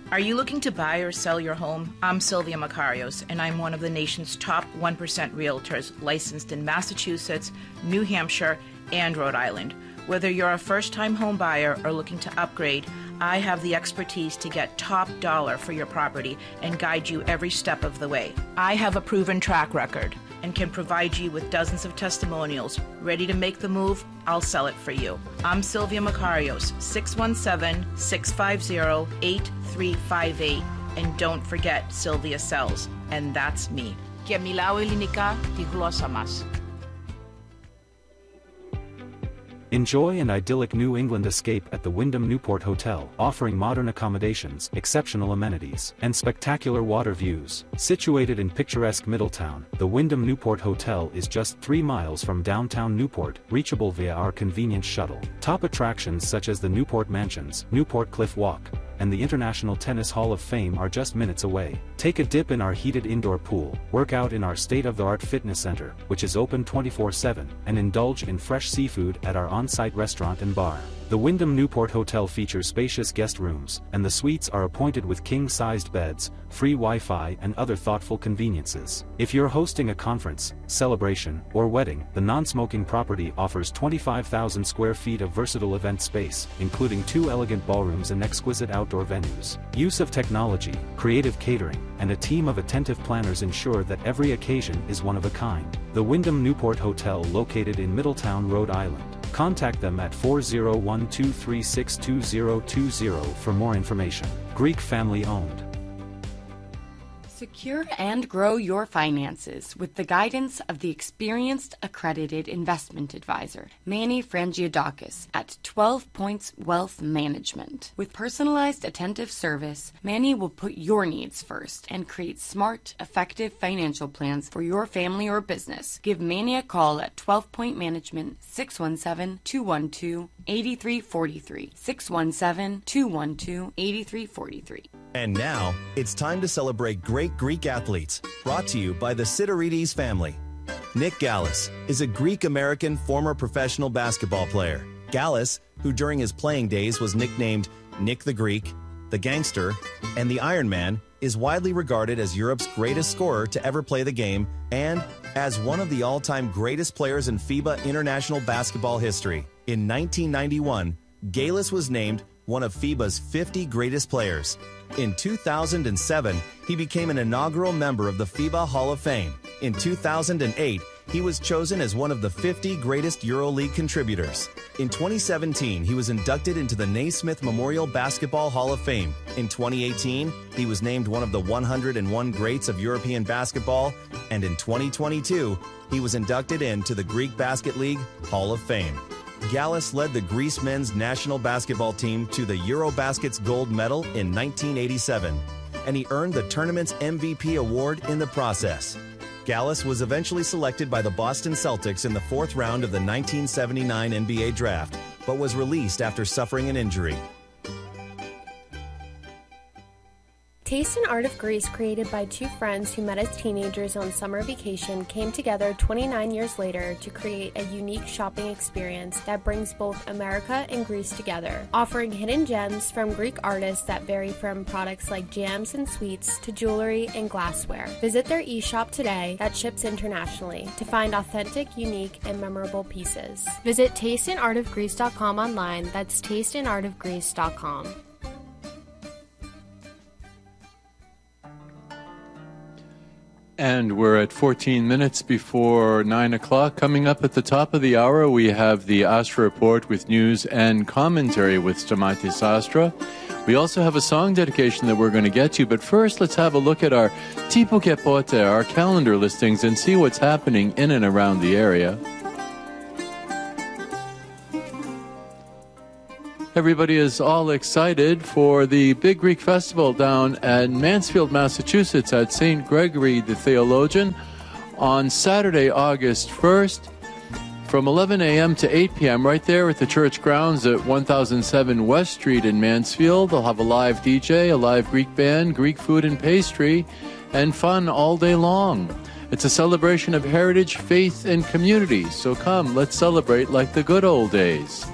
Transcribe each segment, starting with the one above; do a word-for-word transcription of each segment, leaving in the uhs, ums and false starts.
Are you looking to buy or sell your home? I'm Sylvia Macarios, and I'm one of the nation's top one percent realtors licensed in Massachusetts, New Hampshire, and Rhode Island. Whether you're a first-time home buyer or looking to upgrade, I have the expertise to get top dollar for your property and guide you every step of the way. I have a proven track record and can provide you with dozens of testimonials. Ready to make the move? I'll sell it for you. I'm Sylvia Macarios, six one seven, six five zero, eight three five eight. And don't forget, Sylvia sells. And that's me. Και μιλάω ελληνικά τη γλώσσα μας. Enjoy an idyllic New England escape at the Wyndham Newport Hotel, offering modern accommodations, exceptional amenities, and spectacular water views. Situated in picturesque Middletown, the Wyndham Newport Hotel is just three miles from downtown Newport, reachable via our convenient shuttle. Top attractions such as the Newport Mansions, Newport Cliff Walk, and the International Tennis Hall of Fame are just minutes away. Take a dip in our heated indoor pool, work out in our state-of-the-art fitness center, which is open twenty-four seven, and indulge in fresh seafood at our on-site restaurant and bar. The Wyndham Newport Hotel features spacious guest rooms, and the suites are appointed with king-sized beds, free Wi-Fi and other thoughtful conveniences. If you're hosting a conference, celebration, or wedding, the non-smoking property offers twenty-five thousand square feet of versatile event space, including two elegant ballrooms and exquisite outdoor venues. Use of technology, creative catering, and a team of attentive planners ensure that every occasion is one of a kind. The Wyndham Newport Hotel, located in Middletown, Rhode Island. Contact them at four zero one, two three six, two zero two zero for more information. Greek family owned. Secure and grow your finances with the guidance of the experienced accredited investment advisor, Manny Frangiadakis at twelve Points Wealth Management. With personalized, attentive service, Manny will put your needs first and create smart, effective financial plans for your family or business. Give Manny a call at twelve Point Management, six one seven, two one two, eight three four three, six one seven, two one two, eight three four three. And now, it's time to celebrate great Greek athletes, brought to you by the Sidorides family. Nick Gallus is a Greek-American former professional basketball player. Gallus, who during his playing days was nicknamed Nick the Greek, the Gangster, and the Iron Man, is widely regarded as Europe's greatest scorer to ever play the game and as one of the all-time greatest players in FIBA international basketball history. In nineteen ninety-one, Gallus was named one of FIBA's fifty greatest players. In two thousand seven, he became an inaugural member of the FIBA Hall of Fame. In two thousand eight, he was chosen as one of the fifty greatest EuroLeague contributors. In twenty seventeen, he was inducted into the Naismith Memorial Basketball Hall of Fame. In twenty eighteen, he was named one of the one hundred one greats of European basketball. And in twenty twenty-two, he was inducted into the Greek Basket League Hall of Fame. Gallus led the Greece men's national basketball team to the Eurobasket's gold medal in nineteen eighty-seven, and he earned the tournament's M V P award in the process. Gallus was eventually selected by the Boston Celtics in the fourth round of the nineteen seventy-nine N B A draft, but was released after suffering an injury. Taste and Art of Greece, created by two friends who met as teenagers on summer vacation, came together twenty-nine years later to create a unique shopping experience that brings both America and Greece together, offering hidden gems from Greek artists that vary from products like jams and sweets to jewelry and glassware. Visit their e-shop today that ships internationally to find authentic, unique, and memorable pieces. Visit taste and art of greece dot com online. That's taste and art of greece dot com. And we're at fourteen minutes before nine o'clock. Coming up at the top of the hour, we have the Astra Report with news and commentary with Stamatis Astra. We also have a song dedication that we're going to get to. But first, let's have a look at our Tipo que Pote, our calendar listings, and see what's happening in and around the area. Everybody is all excited for the Big Greek Festival down at Mansfield, Massachusetts at Saint Gregory the Theologian on Saturday, August first from eleven a.m. to eight p.m. right there at the church grounds at one thousand seven West Street in Mansfield. They'll have a live D J, a live Greek band, Greek food and pastry, and fun all day long. It's a celebration of heritage, faith, and community. So come, let's celebrate like the good old days.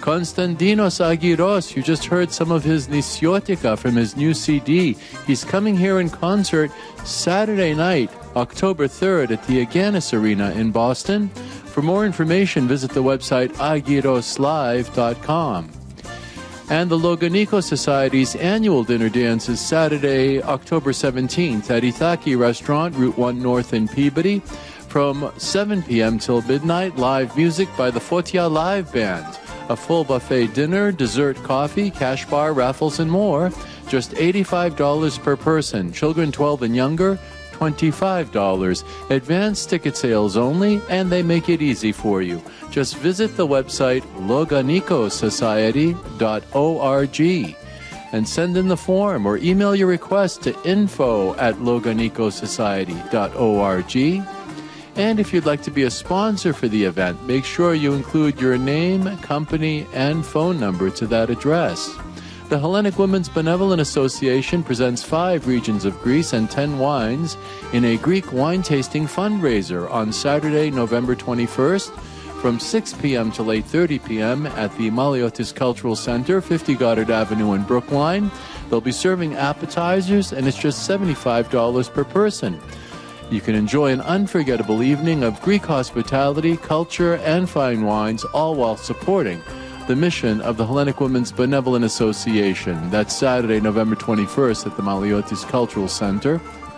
Konstantinos Agiros, you just heard some of his Nisiotika from his new C D. He's coming here in concert Saturday night, October third at the Aganis Arena in Boston. For more information, visit the website agiros live dot com. And the Loganico Society's annual dinner dance is Saturday, October seventeenth at Ithaki Restaurant, Route one North in Peabody. From seven p.m. till midnight, live music by the Fotia Live Band. A full buffet dinner, dessert, coffee, cash bar, raffles, and more. Just eighty-five dollars per person. Children twelve and younger, twenty-five dollars. Advanced ticket sales only, and they make it easy for you. Just visit the website loganico society dot org and send in the form or email your request to info at loganico society dot org. And if you'd like to be a sponsor for the event, make sure you include your name, company, and phone number to that address. The Hellenic Women's Benevolent Association presents five regions of Greece and ten wines in a Greek wine tasting fundraiser on Saturday, November twenty-first from six p.m. till eight thirty p.m. at the Maliotis Cultural Center, fifty Goddard Avenue in Brookline. They'll be serving appetizers, and it's just seventy-five dollars per person. You can enjoy an unforgettable evening of Greek hospitality, culture, and fine wines, all while supporting the mission of the Hellenic Women's Benevolent Association. That's Saturday, November twenty-first at the Maliotis Cultural Center.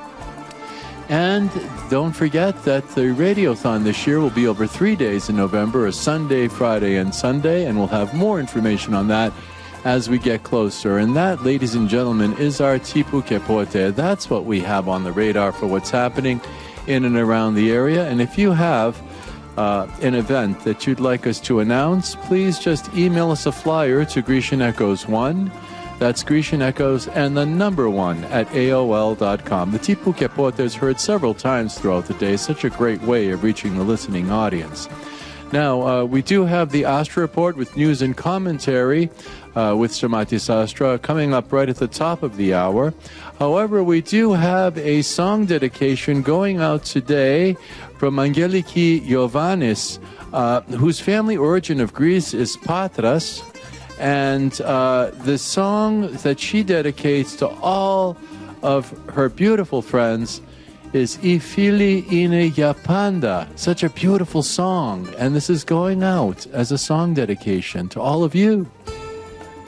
And don't forget that the Radiothon this year will be over three days in November, a Sunday, Friday, and Sunday, and we'll have more information on that as we get closer. And that, ladies and gentlemen, is our Tipu Kepote. That's what we have on the radar for what's happening in and around the area. And if you have uh, an event that you'd like us to announce, please just email us a flyer to Grecian Echoes one. That's Grecian Echoes and the number one at A O L dot com. The Tipu Kepote is heard several times throughout the day. Such a great way of reaching the listening audience. Now, uh, we do have the Astra Report with news and commentary uh, with Shamatis Astra coming up right at the top of the hour. However, we do have a song dedication going out today from Angeliki Iovannis, uh, whose family origin of Greece is Patras. And uh, the song that she dedicates to all of her beautiful friends is I Fili Ine Yapanda. Such a beautiful song. And this is going out as a song dedication to all of you.